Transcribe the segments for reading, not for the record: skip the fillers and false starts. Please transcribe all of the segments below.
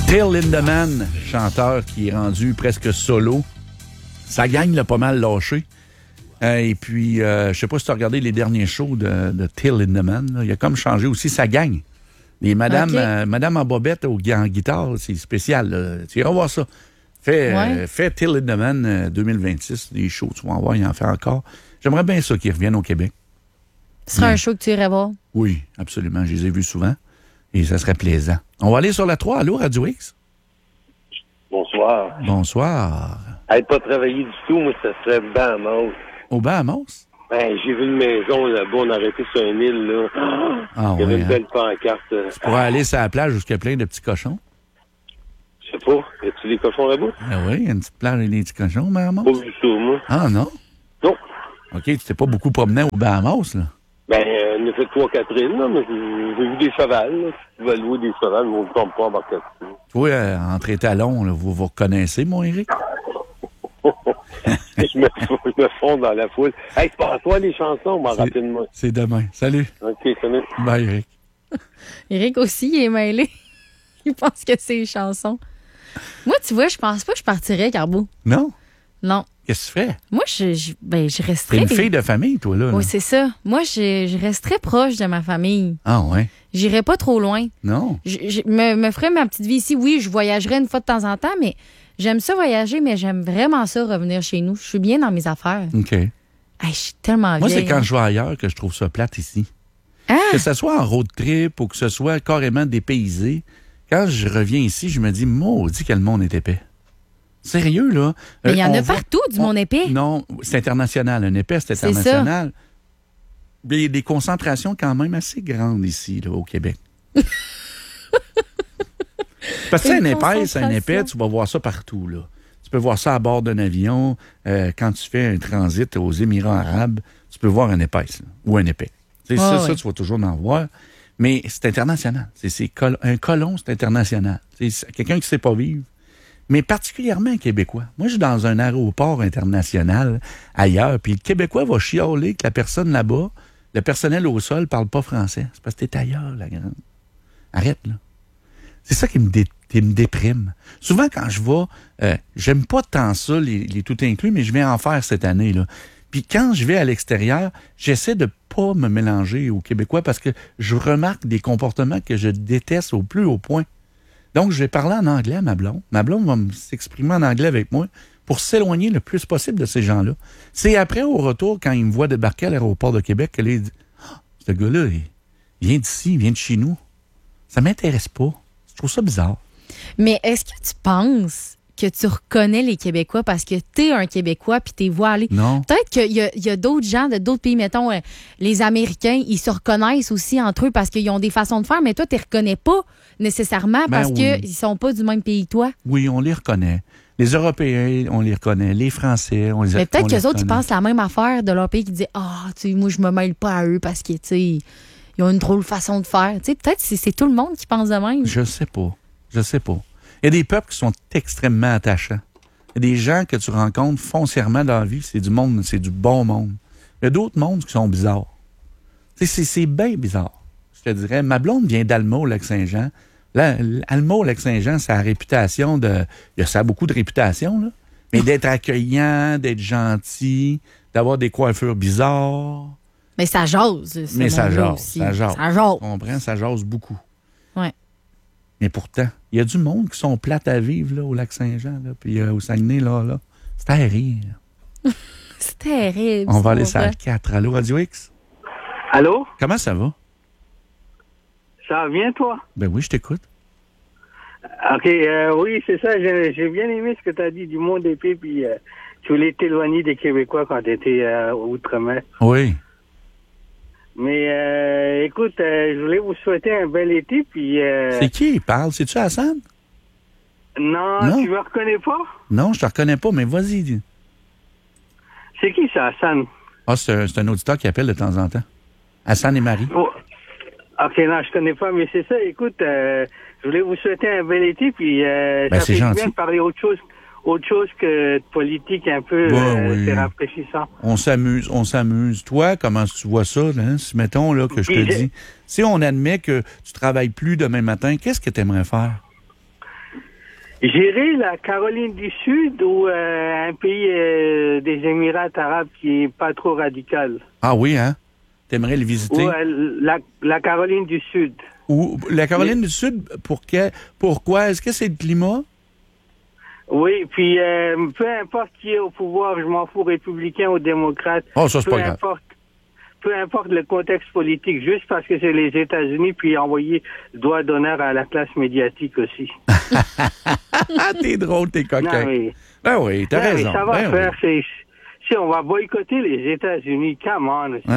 Till Lindemann, chanteur qui est rendu presque solo. Sa gang l'a pas mal lâché. Et puis, je sais pas si tu as regardé les derniers shows de Till Lindemann. Là. Il a comme changé aussi sa gang. Les Madame en bobette en guitare, c'est spécial. Là. Tu iras voir ça. Fais Till Lindemann 2026, des shows, tu vas en voir, il en fait encore. J'aimerais bien ça qu'il revienne au Québec. Ce serait un show que tu irais voir? Oui, absolument. Je les ai vus souvent. Et ça serait plaisant. On va aller sur la 3. Allô, Radio X? Bonsoir. Bonsoir. Être pas travailler du tout, moi, ça serait Bahamas. Au Bahamas? Ben, j'ai vu une maison là-bas, on a arrêté sur une île, là. Il y avait une belle pancarte. Tu pourrais aller sur la plage où il y a plein de petits cochons? Je sais pas. Y a-tu des cochons là-bas? Ah oui, il y a une petite plage avec des petits cochons au Bahamas? Pas vu ça, moi. Ah non? Non. OK, tu t'es pas beaucoup promené au Bahamas, là? Ben, on a fait 3-4 îles, là, mais j'ai vu des chevals, là. Si tu veux louer des chevals, on ne tombe pas en barquette. Toi, entre étalons, là, vous vous reconnaissez, mon Éric? je me fonds dans la foule. Hey, c'est pas à toi les chansons, m'en rapidement. C'est demain. Salut. OK, salut. Bye, Éric. Éric aussi, il est mêlé. Il pense que c'est les chansons. Moi, tu vois, je pense pas que je partirais, Carbo. Non? Non. Qu'est-ce que tu fais? Moi, je resterais... T'es une fille de famille, toi, là. Oui, c'est ça. Moi, je resterais proche de ma famille. Ah, ouais? J'irais pas trop loin. Non? Je me ferais ma petite vie ici. Oui, je voyagerais une fois de temps en temps, mais j'aime ça voyager, mais j'aime vraiment ça revenir chez nous. Je suis bien dans mes affaires. OK. Hey, je suis tellement Moi, vieille. c'est quand je vais ailleurs que je trouve ça plate ici. Ah! Que ce soit en road trip ou que ce soit carrément dépaysé, quand je reviens ici, je me dis, maudit quel monde est épais. Sérieux, là. Mais il y en a partout, du monde épais. Non, c'est international. Un épais, c'est international. Il y a des concentrations quand même assez grandes ici, là, au Québec. Parce que un épais, tu vas voir ça partout, là. Tu peux voir ça à bord d'un avion. Quand tu fais un transit aux Émirats arabes, tu peux voir un épaisse, là, ou un épais. Ça, tu vas toujours en voir. Mais c'est international. Un colon, c'est international. C'est quelqu'un qui ne sait pas vivre. Mais particulièrement un Québécois. Moi, je suis dans un aéroport international ailleurs, puis le Québécois va chialer que la personne là-bas, le personnel au sol, parle pas français. C'est parce que t'es ailleurs, la grande. Arrête, là. C'est ça qui me déprime. Souvent, quand je vais, j'aime pas tant ça, les tout inclus, mais je vais en faire cette année, là. Puis quand je vais à l'extérieur, j'essaie de pas me mélanger aux Québécois parce que je remarque des comportements que je déteste au plus haut point. Donc, je vais parler en anglais à ma blonde. Ma blonde va s'exprimer en anglais avec moi pour s'éloigner le plus possible de ces gens-là. C'est après, au retour, quand il me voit débarquer à l'aéroport de Québec, qu'elle dit « Ah, ce gars-là, il vient d'ici, il vient de chez nous. Ça m'intéresse pas. Je trouve ça bizarre. » Mais est-ce que tu penses que tu reconnais les Québécois parce que t'es un Québécois puis t'es voilé? Non. Peut-être qu'il y a d'autres gens de d'autres pays, mettons, les Américains, ils se reconnaissent aussi entre eux parce qu'ils ont des façons de faire, mais toi, tu les reconnais pas nécessairement parce qu'ils sont pas du même pays que toi. Oui, on les reconnaît. Les Européens, on les reconnaît. Les Français, on les reconnaît. Mais peut-être qu'eux autres, ils pensent la même affaire de leur pays qui disent « Ah, tu sais, moi, je me mêle pas à eux parce que, tu sais, ils ont une drôle façon de faire. » Tu sais, peut-être que c'est tout le monde qui pense de même. Je sais pas. Il y a des peuples qui sont extrêmement attachants. Il y a des gens que tu rencontres foncièrement dans la vie, c'est du monde, c'est du bon monde. Il y a d'autres mondes qui sont bizarres. C'est bien bizarre. Je te dirais, ma blonde vient d'Alma au Lac-Saint-Jean. Là, Alma au Lac-Saint-Jean, ça a réputation de... Ça a beaucoup de réputation, là. Mais d'être accueillant, d'être gentil, d'avoir des coiffures bizarres. Mais ça jase. Mais ça jase. Aussi. Ça jase. Ça jase. Tu comprends? Ça jase beaucoup. Ouais. Mais pourtant, il y a du monde qui sont plates à vivre là, au Lac-Saint-Jean, là, puis au Saguenay, là. C'est à rire. C'est terrible. On va aller sur la 4. Allô, Radio X? Allô? Comment ça va? Ça va bien, toi? Ben oui, je t'écoute. OK, oui, c'est ça. J'ai bien aimé ce que tu as dit du monde épais, puis tu voulais t'éloigner des Québécois quand tu étais outre-mer. Oui. Mais écoute, je voulais vous souhaiter un bel été, puis... C'est qui il parle? C'est-tu Hassan? Non, tu me reconnais pas? Non, je te reconnais pas, mais vas-y. C'est qui ça, Hassan? Ah, c'est un auditeur qui appelle de temps en temps. Hassan et Marie. Oh. OK, non, je connais pas, mais c'est ça. Écoute, je voulais vous souhaiter un bel été, puis ça fait gentil. bien de parler autre chose que de politique un peu, c'est rafraîchissant. On s'amuse. Toi, comment tu vois ça, là? Si, mettons, là, que je te dis, si on admet que tu travailles plus demain matin, qu'est-ce que tu aimerais faire? J'irai la Caroline du Sud ou un pays des Émirats arabes qui est pas trop radical. Ah oui, hein? T'aimerais le visiter? Ou la Caroline du Sud. Ou la Caroline du Sud, pourquoi? Est-ce que c'est le climat? Oui, puis peu importe qui est au pouvoir, je m'en fous, républicain ou démocrate. Oh, ça, c'est pas grave. Peu importe le contexte politique, juste parce que c'est les États-Unis, puis envoyer le doigt d'honneur à la classe médiatique aussi. T'es drôle, t'es coquin. Non, mais, ben oui, t'as raison. Ça va faire, si on va boycotter les États-Unis, come on. Non.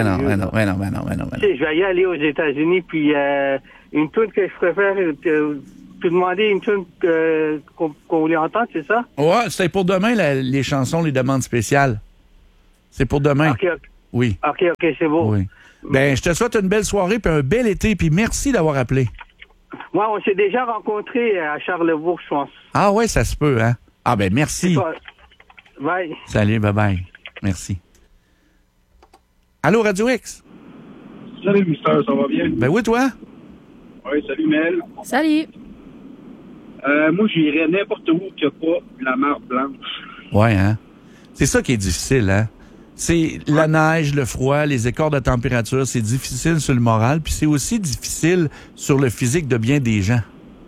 Je vais y aller aux États-Unis, puis une tune que je préfère, te demander une tune qu'on voulait entendre, c'est ça? Ouais, c'est pour demain, les chansons, les demandes spéciales. C'est pour demain. OK. Oui. OK, c'est beau. Oui. Ben, je te souhaite une belle soirée puis un bel été, puis merci d'avoir appelé. Moi, on s'est déjà rencontrés à Charlebourg, je pense. Ah ouais, ça se peut, hein? Ah ben, merci. Bye. Salut, bye-bye. Merci. Allô, Radio X? Salut, Mister, ça va bien? Ben oui, toi? Oui, salut, Mel. Salut. Moi, j'irais n'importe où qu'il n'y a pas la mer blanche. Ouais, hein? C'est ça qui est difficile, hein? C'est la neige, le froid, les écarts de température, c'est difficile sur le moral, puis c'est aussi difficile sur le physique de bien des gens.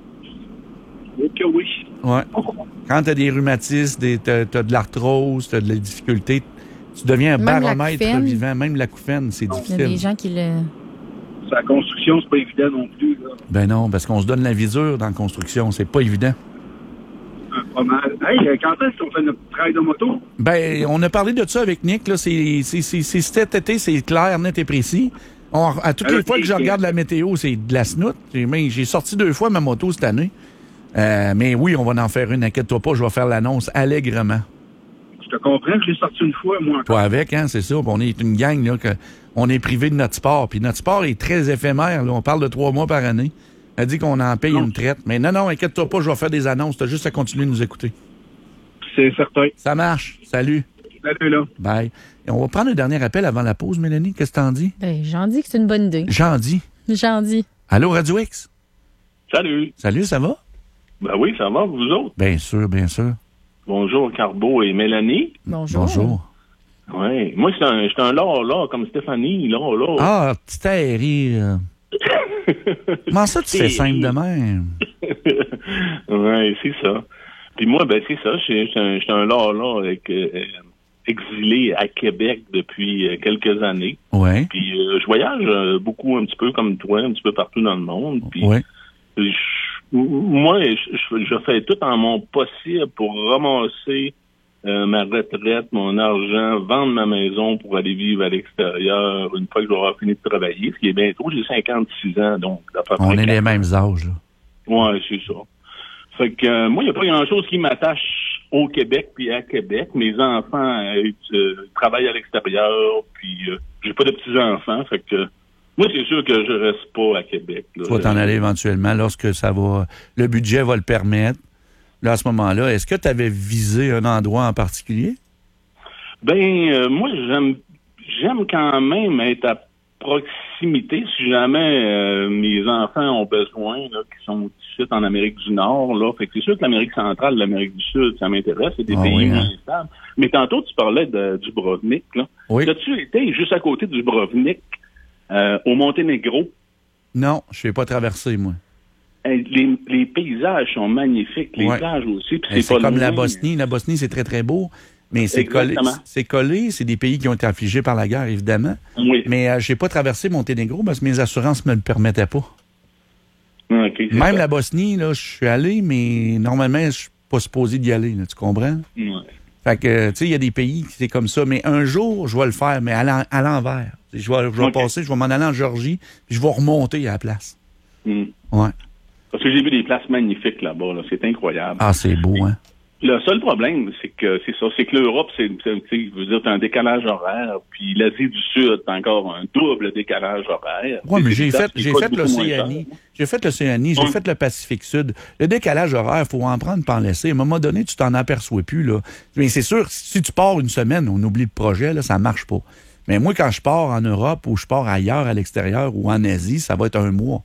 Ok, oui. Ouais. Quand t'as des rhumatismes, t'as de l'arthrose, t'as de la difficulté, tu deviens un baromètre vivant. Même l'acouphène, c'est difficile. Il y a des gens qui le... La construction, c'est pas évident non plus, là. Ben non, parce qu'on se donne la vie dure dans la construction, c'est pas évident. Pas mal. Hey, quand est-ce qu'on fait notre travail de moto? Ben, on a parlé de ça avec Nick, là. C'est cet été, c'est clair, net et précis. À toutes les fois que je regarde la météo, c'est de la snoute. J'ai sorti 2 fois ma moto cette année. Mais oui, on va en faire une, inquiète-toi pas, je vais faire l'annonce allègrement. Je te comprends, je l'ai sorti une fois, moi. Pas avec, hein, c'est ça. On est une gang, là, on est privé de notre sport. Puis notre sport est très éphémère, là. On parle de 3 mois par année. Elle dit qu'on en paye une traite. Mais non, inquiète-toi pas, je vais faire des annonces. T'as juste à continuer de nous écouter. C'est certain. Ça marche. Salut. Salut, là. Bye. Et on va prendre un dernier appel avant la pause, Mélanie. Qu'est-ce que t'en dis? Ben, j'en dis que c'est une bonne idée. J'en dis. Allô, Radio X? Salut. Salut, ça va? Ben oui, ça va, vous autres? Bien sûr, bien sûr. Bonjour, Carbo et Mélanie. Bonjour. Oui. Moi, je suis un là, comme Stéphanie, là. Ah, petit aéré. Comment ça, tu fais simple de même? Oui, c'est ça. Puis moi, ben c'est ça. Je suis un là, exilé à Québec depuis quelques années. Ouais. Puis je voyage beaucoup, un petit peu comme toi, un petit peu partout dans le monde. Puis ouais. Je fais tout en mon possible pour ramasser ma retraite, mon argent, vendre ma maison pour aller vivre à l'extérieur une fois que j'aurai fini de travailler, ce qui est bientôt. J'ai 56 ans, donc à peu près. On est les mêmes âges, là. Oui, c'est ça. Fait que moi, il n'y a pas grand-chose qui m'attache au Québec puis à Québec. Mes enfants travaillent à l'extérieur, puis j'ai pas de petits-enfants, fait que moi, c'est sûr que je reste pas à Québec. Là. Tu vas t'en aller éventuellement lorsque ça va. Le budget va le permettre. Là, à ce moment-là, est-ce que tu avais visé un endroit en particulier? Ben, moi, j'aime quand même être à proximité. Si jamais mes enfants ont besoin, là, qui sont ici en Amérique du Nord, là, fait que c'est sûr que l'Amérique centrale, l'Amérique du Sud, ça m'intéresse. C'est des pays moins stables. Mais tantôt, tu parlais du Dubrovnik, là. Oui. As-tu été juste à côté du Dubrovnik, au Monténégro? Non, je ne vais pas traverser, moi. Les paysages sont magnifiques, les plages aussi. C'est comme la Bosnie. La Bosnie, c'est très, très beau, mais c'est collé. C'est des pays qui ont été affligés par la guerre, évidemment. Oui. Mais je n'ai pas traversé Monténégro parce que mes assurances ne me le permettaient pas. Okay, même la Bosnie, là, je suis allé, mais normalement, je ne suis pas supposé d'y aller, là, tu comprends? Ouais. Fait que, tu sais, il y a des pays qui c'est comme ça, mais un jour, je vais le faire, mais à l'envers. Je vais passer, je vais m'en aller en Géorgie, puis je vais remonter à la place. Mm. Ouais. Parce que j'ai vu des places magnifiques là-bas, là. C'est incroyable. Ah, c'est beau, hein? Le seul problème, c'est que l'Europe, je veux dire, t'as un décalage horaire, puis l'Asie du Sud, t'as encore un double décalage horaire. Oui, mais j'ai fait l'Océanie. J'ai fait l'Océanie, j'ai fait le Pacifique Sud. Le décalage horaire, il faut en prendre pas en laisser. À un moment donné, tu t'en aperçois plus, là. Mais c'est sûr, si tu pars une semaine, on oublie le projet, là, ça marche pas. Mais moi, quand je pars en Europe ou je pars ailleurs à l'extérieur ou en Asie, ça va être un mois.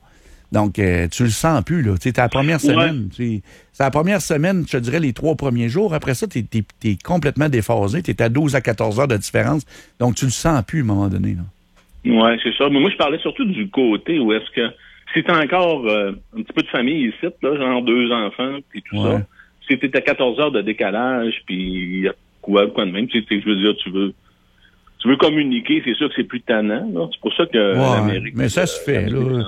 Donc, tu le sens plus, là. Tu sais, la première semaine, c'est la première semaine, je te dirais, les 3 premiers jours. Après ça, t'es complètement déphasé. T'es à 12 à 14 heures de différence. Donc, tu le sens plus, à un moment donné, là. Oui, c'est ça. Mais moi, je parlais surtout du côté où est-ce que si t'as encore un petit peu de famille ici, là, genre 2 enfants, puis tout ça, si t'es à 14 heures de décalage, puis quoi de même, tu sais, je veux dire, tu veux communiquer, c'est sûr que c'est plus tannant, là. C'est pour ça que l'Amérique... Mais ça se fait, là.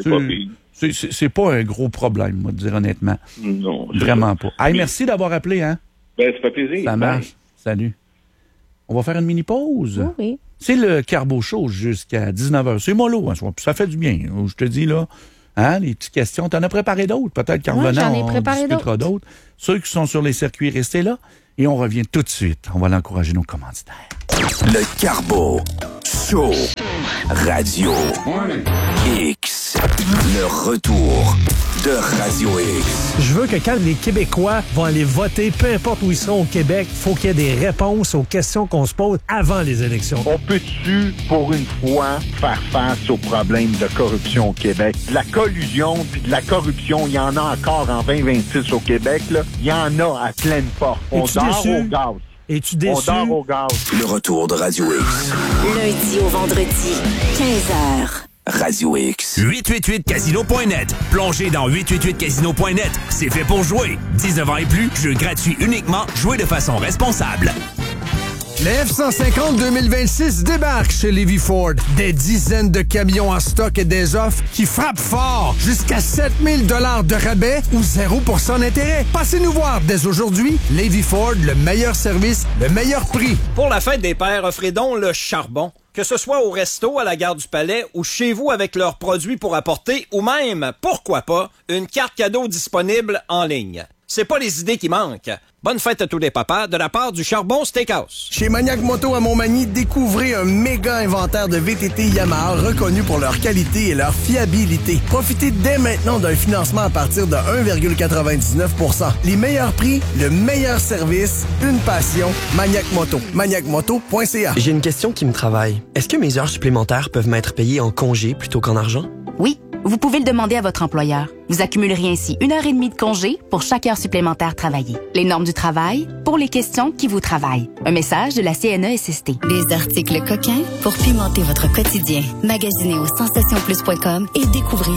C'est pas un gros problème, moi, de dire honnêtement. Non. Vraiment pas. Hey, merci d'avoir appelé, hein? Ben, ça fait plaisir. Ça marche. Bye. Salut. On va faire une mini-pause. Oui. C'est le Carbo Show jusqu'à 19h. C'est mollo, hein, ça fait du bien. Je te dis, là, hein, les petites questions. T'en as préparé d'autres? Peut-être qu'en revenant, on discutera d'autres. Ceux qui sont sur les circuits, restez là. Et on revient tout de suite. On va l'encourager nos commanditaires. Le Carbo Show Radio X. Le retour de Radio X. Je veux que quand les Québécois vont aller voter, peu importe où ils seront au Québec, il faut qu'il y ait des réponses aux questions qu'on se pose avant les élections. On peut-tu, pour une fois, faire face aux problèmes de corruption au Québec? De la collusion puis de la corruption, il y en a encore en 2026 au Québec, là. Il y en a à pleine porte. On dort au gaz. Es-tu déçu? On dort au gaz. Le retour de Radio X. Lundi au vendredi, 15h. Radio X. 888casino.net. Plongez dans 888casino.net. C'est fait pour jouer. 19 ans et plus, jeu gratuit uniquement. Jouez de façon responsable. Le F-150 2026 débarque chez Levy Ford. Des dizaines de camions en stock et des offres qui frappent fort. Jusqu'à 7000 $ de rabais ou 0% d'intérêt. Passez nous voir dès aujourd'hui. Levy Ford, le meilleur service, le meilleur prix. Pour la fête des pères, offrez donc le charbon. Que ce soit au resto, à la gare du Palais ou chez vous avec leurs produits pour apporter ou même, pourquoi pas, une carte cadeau disponible en ligne. C'est pas les idées qui manquent. Bonne fête à tous les papas de la part du Charbon Steakhouse. Chez Maniac Moto à Montmagny, découvrez un méga inventaire de VTT Yamaha reconnus pour leur qualité et leur fiabilité. Profitez dès maintenant d'un financement à partir de 1,99%. Les meilleurs prix, le meilleur service, une passion, Maniac Moto. ManiacMoto.ca. J'ai une question qui me travaille. Est-ce que mes heures supplémentaires peuvent m'être payées en congé plutôt qu'en argent? Oui. Vous pouvez le demander à votre employeur. Vous accumuleriez ainsi 1h30 de congé pour chaque heure supplémentaire travaillée. Les normes du travail pour les questions qui vous travaillent. Un message de la CNESST. Des articles coquins pour pimenter votre quotidien. Magasinez au sensationsplus.com et découvrez